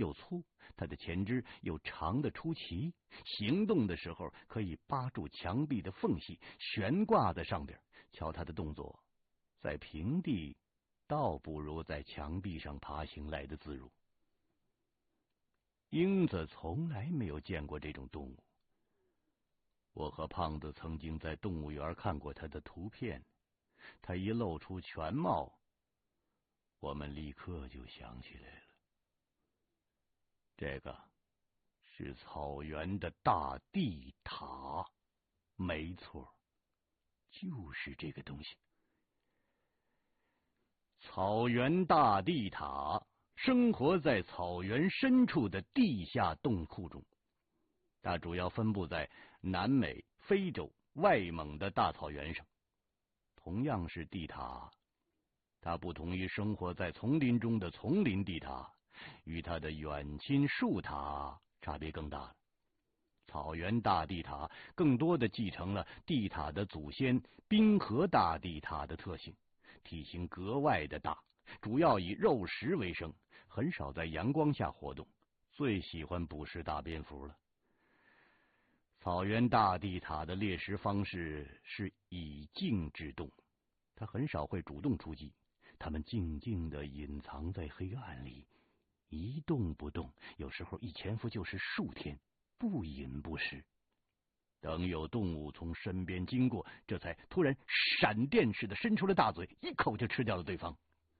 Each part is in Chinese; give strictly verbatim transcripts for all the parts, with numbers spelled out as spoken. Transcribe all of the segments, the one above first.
又粗，它的前肢又长得出奇，行动的时候可以扒住墙壁的缝隙，悬挂在上边。瞧它的动作，在平地倒不如在墙壁上爬行来的自如。英子从来没有见过这种动物。我和胖子曾经在动物园看过它的图片，它一露出全貌，我们立刻就想起来了。这个是草原的大地塔，没错，就是这个东西。草原大地塔生活在草原深处的地下洞窟中，它主要分布在南美、非洲、外蒙的大草原上。同样是地塔，它不同于生活在丛林中的丛林地塔，与它的远亲树塔差别更大了。草原大地塔更多的继承了地塔的祖先冰河大地塔的特性，体型格外的大，主要以肉食为生，很少在阳光下活动，最喜欢捕食大蝙蝠了。草原大地塔的猎食方式是以静制动，它很少会主动出击，它们静静地隐藏在黑暗里，一动不动，有时候一潜伏就是数天，不饮不食。等有动物从身边经过，这才突然闪电似的伸出了大嘴，一口就吃掉了对方。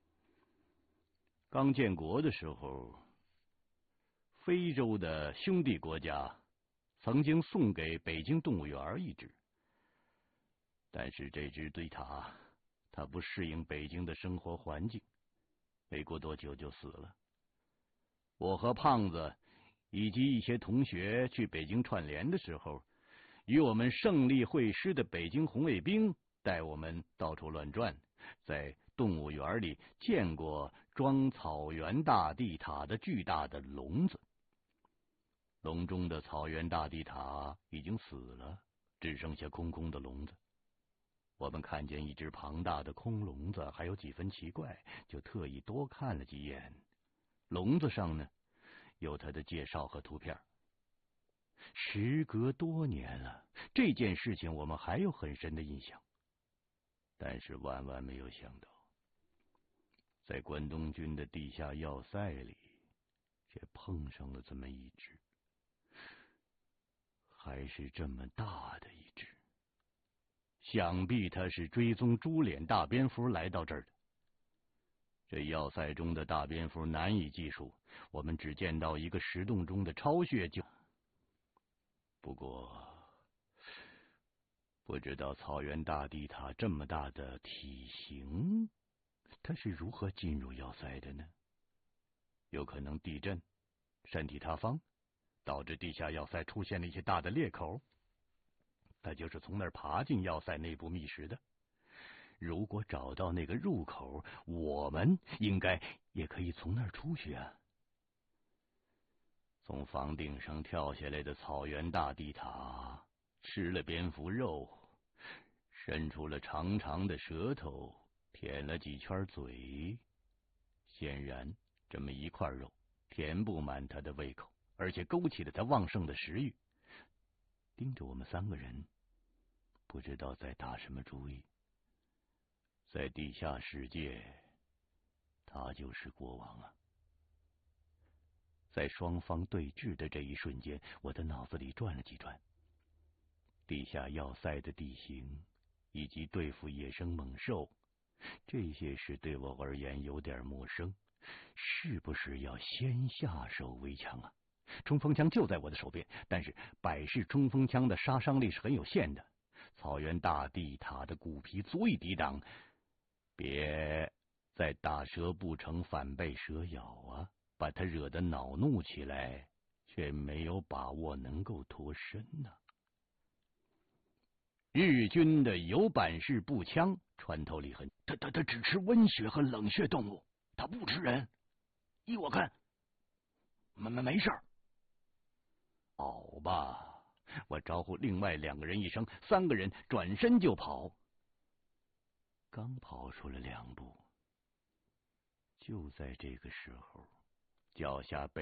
刚建国的时候，非洲的兄弟国家曾经送给北京动物园一只，但是这只地塔它不适应北京的生活环境，没过多久就死了。我和胖子以及一些同学去北京串联的时候，与我们胜利会师的北京红卫兵带我们到处乱转，在动物园里见过装草原大地塔的巨大的笼子。笼中的草原大地塔已经死了，只剩下空空的笼子。我们看见一只庞大的空笼子，还有几分奇怪，就特意多看了几眼。笼子上呢，有它的介绍和图片。时隔多年了，这件事情我们还有很深的印象，但是万万没有想到，在关东军的地下要塞里，却碰上了这么一只，还是这么大的一只。想必它是追踪猪脸大蝙蝠来到这儿的。这要塞中的大蝙蝠难以计数，我们只见到一个石洞中的超穴就。不过，不知道草原大地塔这么大的体型，它是如何进入要塞的呢？有可能地震、山体塌方，导致地下要塞出现了一些大的裂口，它就是从那儿爬进要塞内部觅食的。如果找到那个入口，我们应该也可以从那儿出去啊。从房顶上跳下来的草原大地塔吃了蝙蝠肉，伸出了长长的舌头，舔了几圈嘴。显然，这么一块肉填不满他的胃口，而且勾起了他旺盛的食欲。盯着我们三个人，不知道在打什么主意。在地下世界，他就是国王啊。在双方对峙的这一瞬间，我的脑子里转了几转。地下要塞的地形以及对付野生猛兽，这些事对我而言有点陌生，是不是要先下手为强啊？冲锋枪就在我的手边，但是百式冲锋枪的杀伤力是很有限的，草原大地塔的骨皮足以抵挡，别再打蛇不成反被蛇咬啊！把他惹得恼怒起来，却没有把握能够脱身呢、啊。日军的有板式步枪穿透力很，他他他只吃温血和冷血动物，他不吃人。依我看，没没没事儿。好吧，我招呼另外两个人一声，三个人转身就跑。刚跑出了两步，就在这个时候，脚下被